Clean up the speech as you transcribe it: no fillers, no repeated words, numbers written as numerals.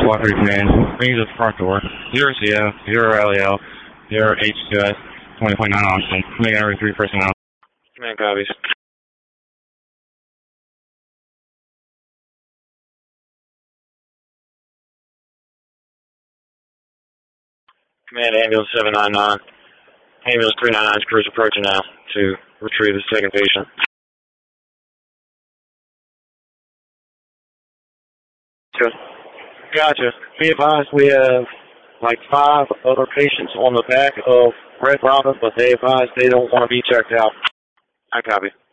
Water Command. Bring you to the front door. 0 CO, 0 LEL, 0 H2S, 20.9 oxygen. Command every 3 personnel. Command copies. Command Ambulance 799. Ambulance 399's crew is approaching now to retrieve the second patient. Good. Gotcha. Be advised we have like 5 other patients on the back of Red Robin, but they advise they don't want to be checked out. I copy.